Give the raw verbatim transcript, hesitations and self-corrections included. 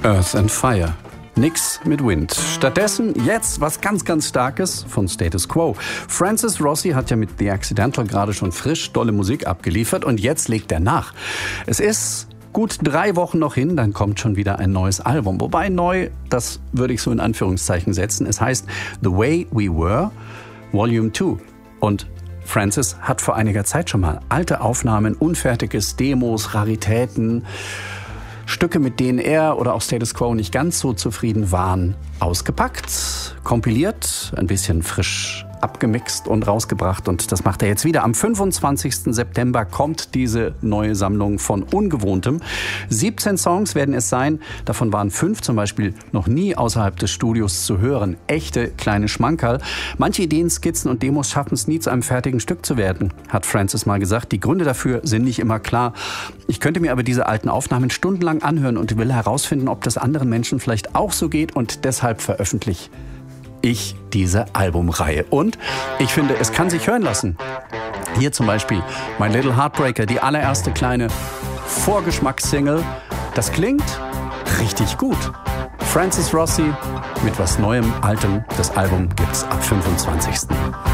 Earth and Fire. Nix mit Wind. Stattdessen jetzt was ganz, ganz Starkes von Status Quo. Francis Rossi hat ja mit The Accidental gerade schon frisch dolle Musik abgeliefert und jetzt legt er nach. Es ist gut drei Wochen noch hin, dann kommt schon wieder ein neues Album. Wobei neu, das würde ich so in Anführungszeichen setzen. Es heißt The Way We Were, Volume zwei. Und Francis hat vor einiger Zeit schon mal alte Aufnahmen, unfertiges, Demos, Raritäten, Stücke, mit denen er oder auch Status Quo nicht ganz so zufrieden waren, ausgepackt, kompiliert, ein bisschen frisch abgemixt und rausgebracht. Und das macht er jetzt wieder. Am fünfundzwanzigsten September kommt diese neue Sammlung von Ungewohntem. siebzehn Songs werden es sein. Davon waren fünf zum Beispiel noch nie außerhalb des Studios zu hören. Echte kleine Schmankerl. Manche Ideen, Skizzen und Demos schaffen es nie, zu einem fertigen Stück zu werden, hat Francis mal gesagt. Die Gründe dafür sind nicht immer klar. Ich könnte mir aber diese alten Aufnahmen stundenlang anhören und will herausfinden, ob das anderen Menschen vielleicht auch so geht, und deshalb veröffentliche ich diese Albumreihe. Und ich finde, es kann sich hören lassen. Hier zum Beispiel My Little Heartbreaker, die allererste kleine Vorgeschmackssingle. Das klingt richtig gut. Francis Rossi mit was Neuem, Altem. Das Album gibt's ab fünfundzwanzigsten